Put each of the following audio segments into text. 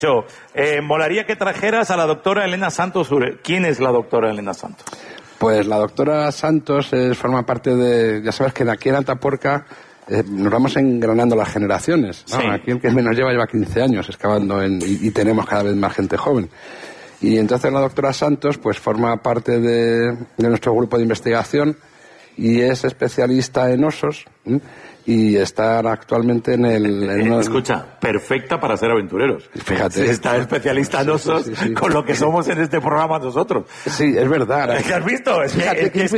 Molaría que trajeras a la doctora Elena Santos. ¿Quién es la doctora Elena Santos? Pues la doctora Santos forma parte de... Ya sabes que aquí en Atapuerca nos vamos engranando las generaciones, ¿no? Sí. Aquí el que menos lleva 15 años excavando y tenemos cada vez más gente joven. Y entonces la doctora Santos pues forma parte de nuestro grupo de investigación y es especialista en osos, y está actualmente Escucha, perfecta para ser aventureros. Fíjate. Está especialista en osos, sí. Con lo que somos en este programa nosotros. Sí, es verdad. ¿Qué has visto? Fíjate, ¿Qué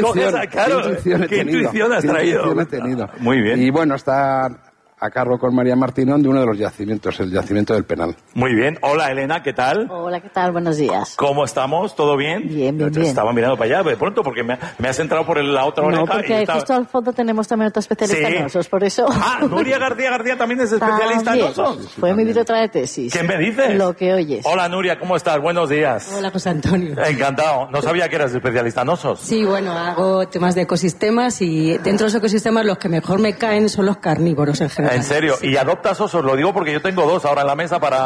intuición has traído? He tenido. Muy bien. Y bueno, está a cargo con María Martínón de uno de los yacimientos, el yacimiento del Penal. Muy bien. Hola, Elena, ¿qué tal? Hola, ¿qué tal? Buenos días. ¿Cómo estamos? ¿Todo bien? Bien. Estaba mirando para allá de pronto porque me has entrado por la otra oreja. No, porque justo al fondo tenemos también otra especialista en osos, por eso... Nuria García también es especialista en osos. Fue mi directora de tesis. ¿Qué me dices? Lo que oyes. Hola, Nuria, ¿cómo estás? Buenos días. Hola, José Antonio. Encantado. No sabía que eras especialista en osos. Sí, bueno, hago temas de ecosistemas y dentro de los ecosistemas los que mejor me caen son los carnívoros en general. ¿En serio? Sí. ¿Y adoptas osos? Lo digo porque yo tengo 2 ahora en la mesa para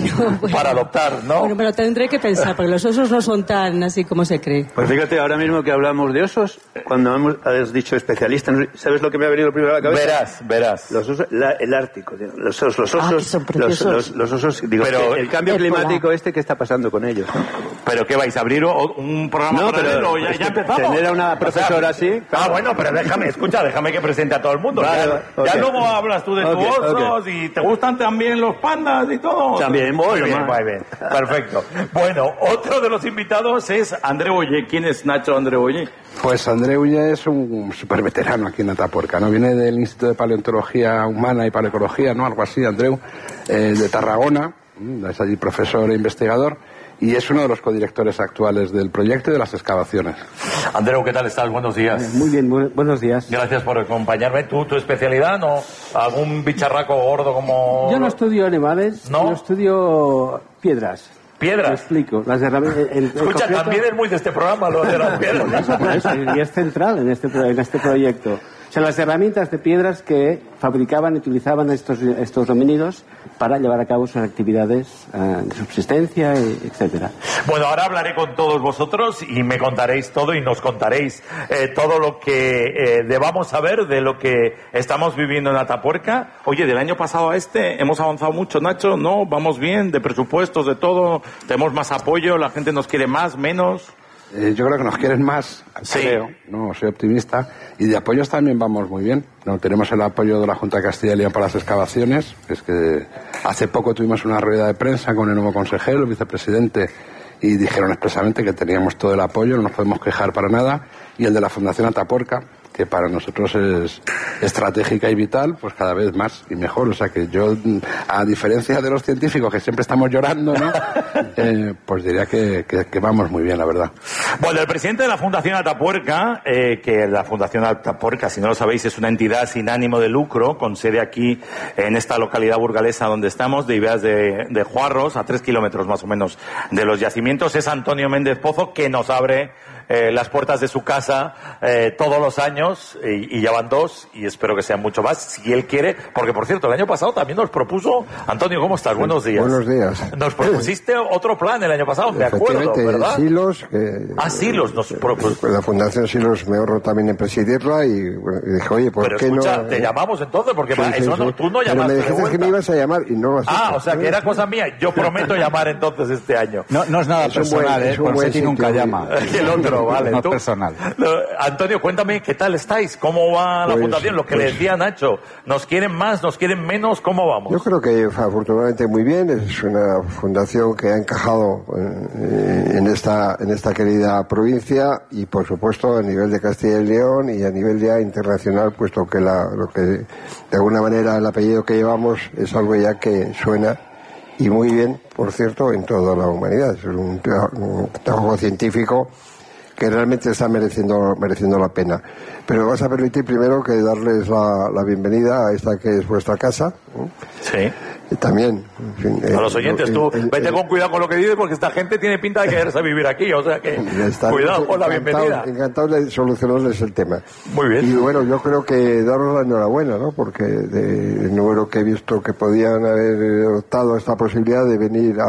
adoptar, ¿no? Bueno, pero tendré que pensar, porque los osos no son tan así como se cree. Pues fíjate, ahora mismo que hablamos de osos, cuando has dicho especialista, ¿sabes lo que me ha venido primero a la cabeza? Verás. Los osos, el Ártico, los osos, son preciosos. los osos, digo, pero el cambio climático ¿qué está pasando con ellos? ¿Pero qué vais a abrir un programa paralelo? Ya empezamos. Tener a una profesora así. Claro. Bueno, pero déjame que presente a todo el mundo. Vale, ya luego hablas tú de tus osos y te gustan también los pandas y todo. También, muy bien. Perfecto. Bueno, otro de los invitados es Andreu Oller. ¿Quién es Nacho Andreu Oller? Pues Andreu Oller es un súper veterano aquí en Atapuerca, ¿no? Viene del Instituto de Paleontología Humana y Paleoecología, ¿no? Algo así, Andreu, de Tarragona, es allí profesor e investigador, y es uno de los codirectores actuales del proyecto y de las excavaciones. Andreu, ¿qué tal estás? Buenos días. Muy bien, buenos días. Gracias por acompañarme. ¿Tu especialidad, no? ¿Algún bicharraco gordo como...? Yo no estudio animales, ¿no? Yo estudio piedras. ¿Piedras? Te explico. Las herramientas... Escucha, también es muy de este programa lo de las piedras. Por eso, y es central en este proyecto. O sea, las herramientas de piedras que fabricaban y utilizaban estos homínidos para llevar a cabo sus actividades de subsistencia, etcétera. Bueno, ahora hablaré con todos vosotros y me contaréis todo y nos contaréis todo lo que debamos saber de lo que estamos viviendo en Atapuerca. Oye, del año pasado a hemos avanzado mucho, Nacho, ¿no? Vamos bien, de presupuestos, de todo, tenemos más apoyo, la gente nos quiere más, menos... Yo creo que nos quieren más, sí. Creo, no soy optimista, y de apoyos también vamos muy bien. No tenemos el apoyo de la Junta de Castilla y León para las excavaciones, es que hace poco tuvimos una rueda de prensa con el nuevo consejero, el vicepresidente, y dijeron expresamente que teníamos todo el apoyo, no nos podemos quejar para nada, y el de la Fundación Atapuerca, que para nosotros es estratégica y vital, pues cada vez más y mejor. O sea que yo, a diferencia de los científicos que siempre estamos llorando, ¿no? Pues diría que vamos muy bien, la verdad. Bueno, el presidente de la Fundación Atapuerca, que la Fundación Atapuerca, si no lo sabéis, es una entidad sin ánimo de lucro, con sede aquí en esta localidad burgalesa donde estamos, de Ibeas de Juarros, a 3 kilómetros más o menos de los yacimientos, es Antonio Méndez Pozo, que nos abre las puertas de su casa todos los años, y ya van 2, y espero que sean mucho más, si él quiere, porque por cierto, el año pasado también nos propuso, Antonio, ¿cómo estás? Buenos días. Buenos días. Nos propusiste otro plan el año pasado, me acuerdo, ¿verdad? Silos. Silos nos propuso. La Fundación Silos me ahorro también en presidirla y dije, oye, ¿por qué escucha, no? Te llamamos entonces, porque sí, eso sí, no, tú no llamaste. Pero me dijiste que me ibas a llamar y no lo has hecho. O sea, que era cosa mía. Yo prometo llamar entonces este año. No es nada personal, por si nunca llama. El otro, vale. No personal. Antonio, cuéntame, ¿qué tal estáis? ¿Cómo va la Fundación? Lo que le decía Nacho, ¿nos quieren más, nos quieren menos? ¿Cómo vamos? Yo creo que afortunadamente muy bien. Es una fundación que ha encajado en esta querida provincia y, por supuesto, a nivel de Castilla y León y a nivel ya internacional, puesto que lo que de alguna manera el apellido que llevamos es algo ya que suena y muy bien, por cierto, en toda la humanidad. Es un trabajo científico que realmente está mereciendo la pena. Pero vas a permitir primero que darles la bienvenida a esta que es vuestra casa. Sí. Y también, en fin, a los oyentes, vete con cuidado con lo que dices, porque esta gente tiene pinta de quererse vivir aquí, o sea que cuidado con la bienvenida. Encantado de solucionarles el tema. Muy bien. Y bueno, yo creo que daros la enhorabuena, ¿no? Porque de número que he visto que podían haber optado a esta posibilidad de venir a